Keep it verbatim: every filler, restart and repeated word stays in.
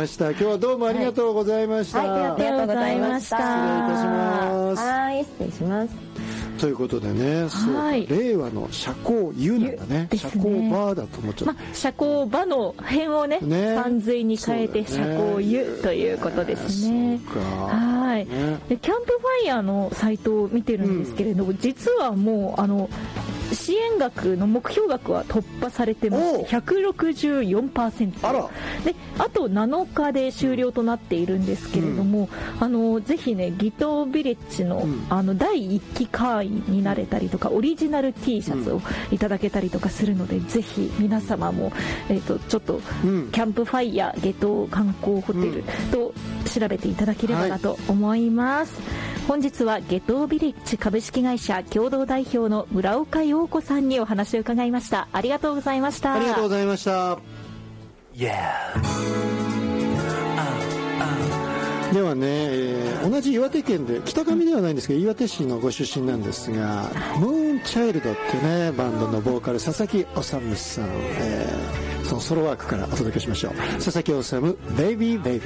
ました。今日はどうもありがとうございました。 はい、はい、ありがとうございました。 失礼いたします。 はい、失礼します。 ということでね、そうか、令和の社交湯なんだね。社交バーだと思っちゃう、 まあ、社交場の辺をね、ね、山水に変えて社交湯ということですね。 そうか。 はい、ね、でキャンプファイヤーのサイトを見てるんですけれども、うん、実はもうあの支援額の目標額は突破されてまして ひゃくろくじゅうよんパーセントあらで、あとなのかで終了となっているんですけれども、うん、あのぜひねギトビレッジ の,、うん、あのだいいっき会員になれたりとか、オリジナル T シャツをいただけたりとかするので、うん、ぜひ皆様も、えー、とちょっと、うん、キャンプファイヤーゲト観光ホテルと調べていただければなと思います、はい。本日はゲトビレッジ株式会社共同代表の村岡陽子さんにお話を伺いました。ありがとうございました。 ありがとうございました。Yeah. ではね、えー、同じ岩手県で北上ではないんですけど岩手市のご出身なんですが、ムーンチャイルドってねバンドのボーカル佐々木修さん、えー、そのソロワークからお届けしましょう。佐々木修ベイビーベイビー。